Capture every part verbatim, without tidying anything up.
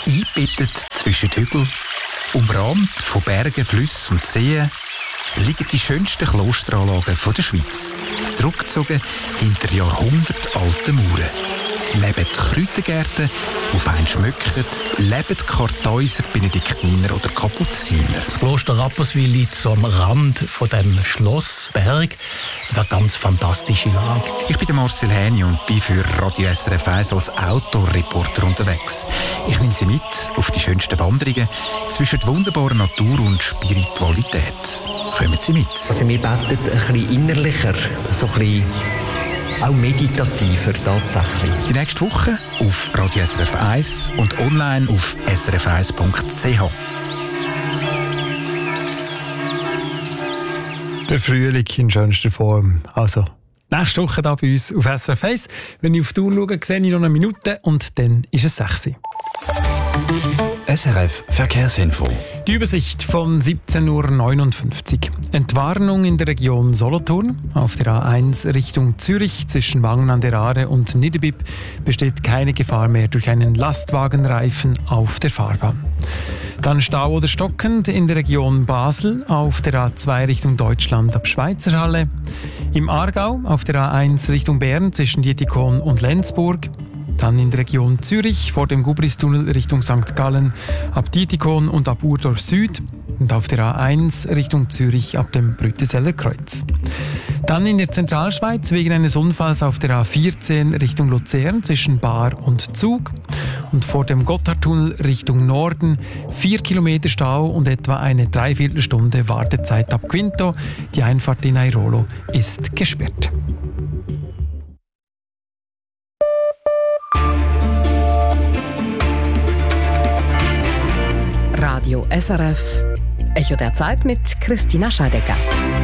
Eingebettet zwischen Hügeln, umrahmt von Bergen, Flüssen und Seen, liegen die schönsten Klosteranlagen der Schweiz, zurückgezogen hinter jahrhundertalten Mauern. Leben Kräutergärten, die fein schmücken, leben Kartäuser, Benediktiner oder Kapuziner. Das Kloster Rapperswil liegt so am Rand von dem Schlossberg. Eine ganz fantastische Lage. Ich bin Marcel Häni und bin für Radio S R F eins als Outdoor-Reporter unterwegs. Ich nehme Sie mit auf die schönsten Wanderungen zwischen der wunderbaren Natur und Spiritualität. Kommen Sie mit. Also wir beten ein bisschen innerlicher, so ein bisschen auch meditativer tatsächlich. Die nächste Woche auf Radio S R F eins und online auf s r f eins punkt c h. Der Frühling in schönster Form. Also, nächste Woche hier bei uns auf S R F eins. Wenn ich auf die Uhr schaue, sehe ich noch eine Minute und dann ist es sechs Uhr. S R F Verkehrsinfo. Die Übersicht von siebzehn Uhr neunundfünfzig. Entwarnung in der Region Solothurn. Auf der A eins Richtung Zürich zwischen Wangen an der Aare und Niederbipp besteht keine Gefahr mehr durch einen Lastwagenreifen auf der Fahrbahn. Dann Stau oder stockend in der Region Basel auf der A zwei Richtung Deutschland ab Schweizerhalle. Im Aargau auf der A eins Richtung Bern zwischen Dietikon und Lenzburg. Dann in der Region Zürich vor dem Gubristunnel Richtung Sankt Gallen ab Dietikon und ab Urdorf Süd und auf der A eins Richtung Zürich ab dem Brütteseller Kreuz. Dann in der Zentralschweiz wegen eines Unfalls auf der A vierzehn Richtung Luzern zwischen Baar und Zug und vor dem Gotthardtunnel Richtung Norden vier Kilometer Stau und etwa eine Dreiviertelstunde Wartezeit ab Quinto. Die Einfahrt in Airolo ist gesperrt. Radio S R F, Echo der Zeit mit Christina Scheidecker.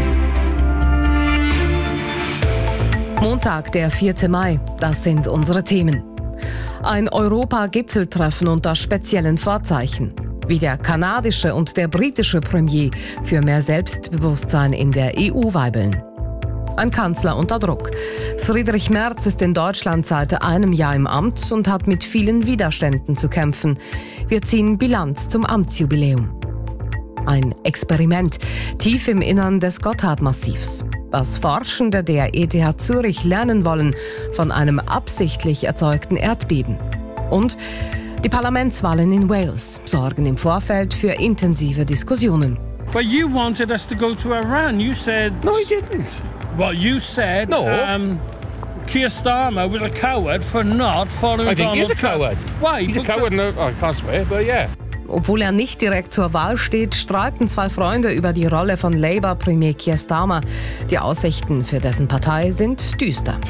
Montag, der vierte Mai, das sind unsere Themen. Ein Europa-Gipfeltreffen unter speziellen Vorzeichen. Wie der kanadische und der britische Premier für mehr Selbstbewusstsein in der E U weibeln. Ein Kanzler unter Druck. Friedrich Merz ist in Deutschland seit einem Jahr im Amt und hat mit vielen Widerständen zu kämpfen. Wir ziehen Bilanz zum Amtsjubiläum. Ein Experiment tief im Innern des Gotthardmassivs. Was Forschende der E T H Zürich lernen wollen von einem absichtlich erzeugten Erdbeben. Und die Parlamentswahlen in Wales sorgen im Vorfeld für intensive Diskussionen. But you wanted us to go to Iran. You said... No, I didn't. Well, you said... No. Um, Keir Starmer was a coward for not following I think Donald he's a coward. Trump. Why? He's a coward. No, I can't swear, but yeah. Obwohl er nicht direkt zur Wahl steht, streiten zwei Freunde über die Rolle von Labour-Premier Keir Starmer. Die Aussichten für dessen Partei sind düster.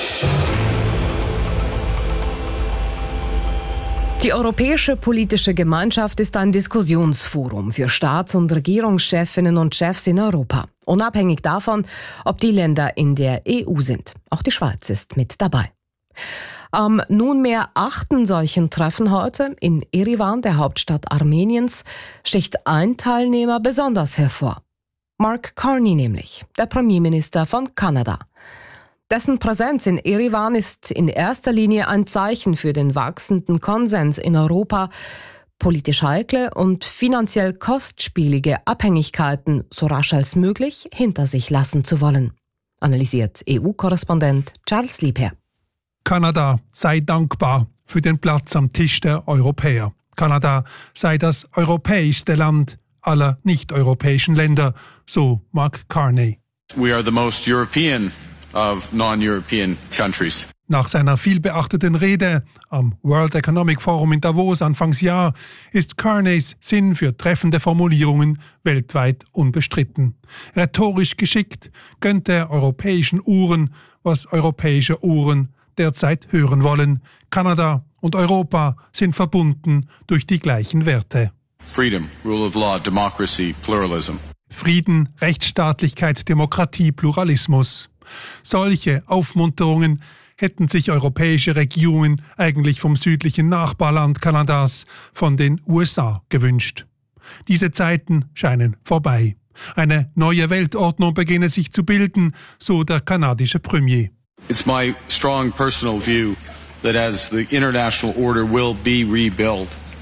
Die Europäische Politische Gemeinschaft ist ein Diskussionsforum für Staats- und Regierungschefinnen und Chefs in Europa. Unabhängig davon, ob die Länder in der E U sind. Auch die Schweiz ist mit dabei. Am nunmehr achten solchen Treffen heute in Erivan, der Hauptstadt Armeniens, sticht ein Teilnehmer besonders hervor. Mark Carney nämlich, der Premierminister von Kanada. Dessen Präsenz in Erivan ist in erster Linie ein Zeichen für den wachsenden Konsens in Europa, politisch heikle und finanziell kostspielige Abhängigkeiten so rasch als möglich hinter sich lassen zu wollen, analysiert E U-Korrespondent Charles Liebherr. Kanada sei dankbar für den Platz am Tisch der Europäer. Kanada sei das europäischste Land aller nicht-europäischen Länder, so Mark Carney. We are the most European of non-European countries. Nach seiner vielbeachteten Rede am World Economic Forum in Davos Anfangsjahr ist Carneys Sinn für treffende Formulierungen weltweit unbestritten. Rhetorisch geschickt gönnt er europäischen Uhren, was europäische Uhren derzeit hören wollen. Kanada und Europa sind verbunden durch die gleichen Werte. Freedom, rule of law, democracy, pluralism. Frieden, Rechtsstaatlichkeit, Demokratie, Pluralismus. Solche Aufmunterungen hätten sich europäische Regierungen eigentlich vom südlichen Nachbarland Kanadas, von den U S A, gewünscht. Diese Zeiten scheinen vorbei. Eine neue Weltordnung beginne sich zu bilden, so der kanadische Premier. It's my strong personal view that as the international order will be rebuilt,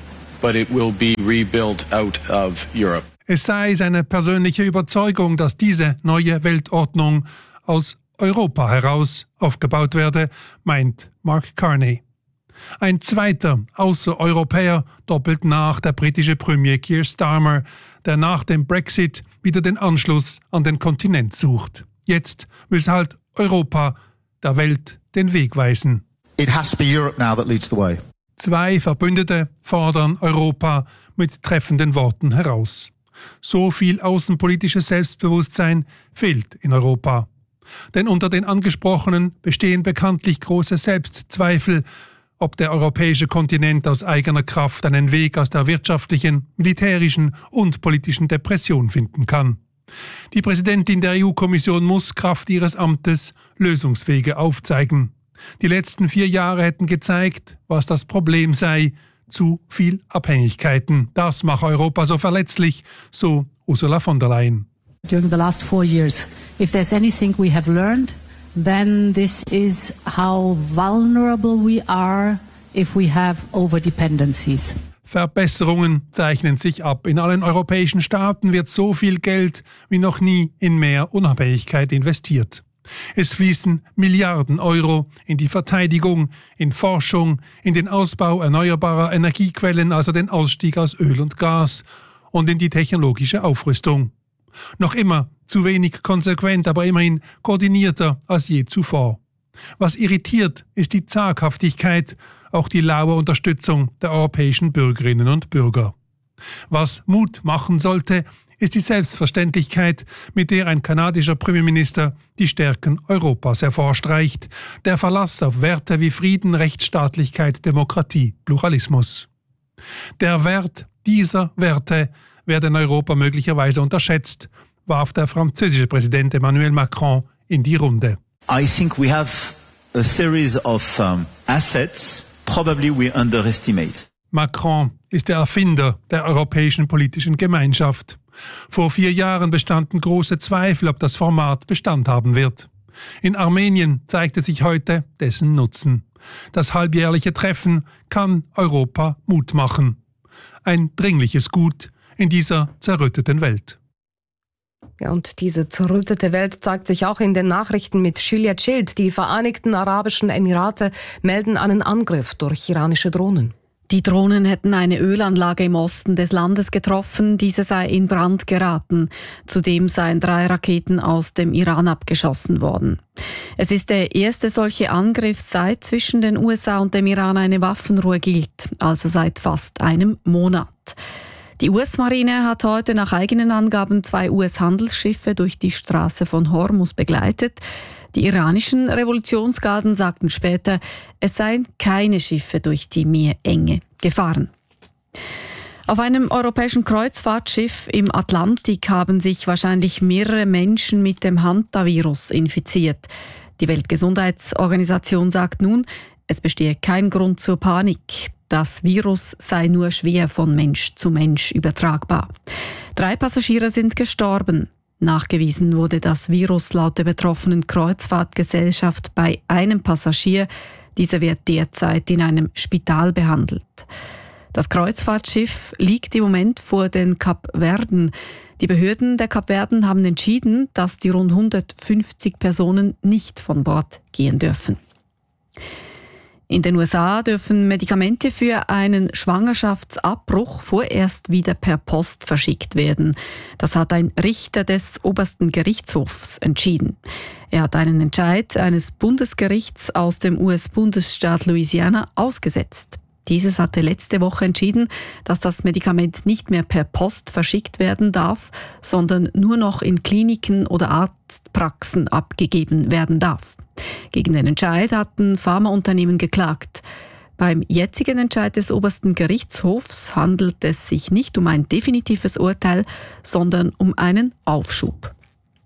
but it will be rebuilt out of Europe. Es sei seine persönliche Überzeugung, dass diese neue Weltordnung aus Europa heraus aufgebaut werde, meint Mark Carney. Ein zweiter Außereuropäer doppelt nach, der britische Premier Keir Starmer, der nach dem Brexit wieder den Anschluss an den Kontinent sucht. Jetzt will halt Europa der Welt den Weg weisen. It has to be Europe now that leads the way. Zwei Verbündete fordern Europa mit treffenden Worten heraus. So viel außenpolitisches Selbstbewusstsein fehlt in Europa. Denn unter den Angesprochenen bestehen bekanntlich große Selbstzweifel, ob der europäische Kontinent aus eigener Kraft einen Weg aus der wirtschaftlichen, militärischen und politischen Depression finden kann. Die Präsidentin der E U-Kommission muss Kraft ihres Amtes Lösungswege aufzeigen. Die letzten vier Jahre hätten gezeigt, was das Problem sei: zu viel Abhängigkeiten. Das mache Europa so verletzlich, so Ursula von der Leyen. During the last four years, if there's anything we have learned, then this is how vulnerable we are if we have overdependencies. Verbesserungen zeichnen sich ab. In allen europäischen Staaten wird so viel Geld wie noch nie in mehr Unabhängigkeit investiert. Es fließen Milliarden Euro in die Verteidigung, in Forschung, in den Ausbau erneuerbarer Energiequellen, also den Ausstieg aus Öl und Gas, und in die technologische Aufrüstung. Noch immer zu wenig konsequent, aber immerhin koordinierter als je zuvor. Was irritiert, ist die Zaghaftigkeit, auch die laue Unterstützung der europäischen Bürgerinnen und Bürger. Was Mut machen sollte, ist die Selbstverständlichkeit, mit der ein kanadischer Premierminister die Stärken Europas hervorstreicht, der Verlass auf Werte wie Frieden, Rechtsstaatlichkeit, Demokratie, Pluralismus. Der Wert dieser Werte werde in Europa möglicherweise unterschätzt, warf der französische Präsident Emmanuel Macron in die Runde. I think we have a series of um, assets probably we underestimate. Macron ist der Erfinder der europäischen politischen Gemeinschaft. Vor vier Jahren bestanden große Zweifel, ob das Format Bestand haben wird. In Armenien zeigte sich heute dessen Nutzen. Das halbjährliche Treffen kann Europa Mut machen. Ein dringliches Gut in dieser zerrütteten Welt. Ja, und diese zerrüttete Welt zeigt sich auch in den Nachrichten mit Julia Child. Die Vereinigten Arabischen Emirate melden einen Angriff durch iranische Drohnen. Die Drohnen hätten eine Ölanlage im Osten des Landes getroffen, diese sei in Brand geraten. Zudem seien drei Raketen aus dem Iran abgeschossen worden. Es ist der erste solche Angriff, seit zwischen den U S A und dem Iran eine Waffenruhe gilt, also seit fast einem Monat. Die U S-Marine hat heute nach eigenen Angaben zwei U S-Handelsschiffe durch die Straße von Hormuz begleitet. Die iranischen Revolutionsgarden sagten später, es seien keine Schiffe durch die Meerenge gefahren. Auf einem europäischen Kreuzfahrtschiff im Atlantik haben sich wahrscheinlich mehrere Menschen mit dem Hantavirus infiziert. Die Weltgesundheitsorganisation sagt nun, es bestehe kein Grund zur Panik. Das Virus sei nur schwer von Mensch zu Mensch übertragbar. Drei Passagiere sind gestorben. Nachgewiesen wurde das Virus laut der betroffenen Kreuzfahrtgesellschaft bei einem Passagier. Dieser wird derzeit in einem Spital behandelt. Das Kreuzfahrtschiff liegt im Moment vor den Kapverden. Die Behörden der Kapverden haben entschieden, dass die rund hundertfünfzig Personen nicht von Bord gehen dürfen. In den U S A dürfen Medikamente für einen Schwangerschaftsabbruch vorerst wieder per Post verschickt werden. Das hat ein Richter des obersten Gerichtshofs entschieden. Er hat einen Entscheid eines Bundesgerichts aus dem U S-Bundesstaat Louisiana ausgesetzt. Dieses hatte letzte Woche entschieden, dass das Medikament nicht mehr per Post verschickt werden darf, sondern nur noch in Kliniken oder Arztpraxen abgegeben werden darf. Gegen den Entscheid hatten Pharmaunternehmen geklagt. Beim jetzigen Entscheid des obersten Gerichtshofs handelt es sich nicht um ein definitives Urteil, sondern um einen Aufschub.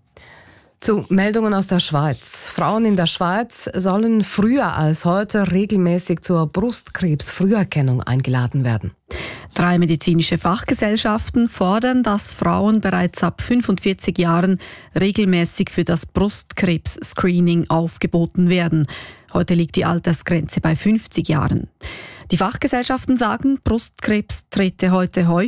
Zu Meldungen aus der Schweiz. Frauen in der Schweiz sollen früher als heute regelmäßig zur Brustkrebsfrüherkennung eingeladen werden. Drei medizinische Fachgesellschaften fordern, dass Frauen bereits ab fünfundvierzig Jahren regelmäßig für das Brustkrebs-Screening aufgeboten werden. Heute liegt die Altersgrenze bei fünfzig Jahren. Die Fachgesellschaften sagen, Brustkrebs trete heute häufig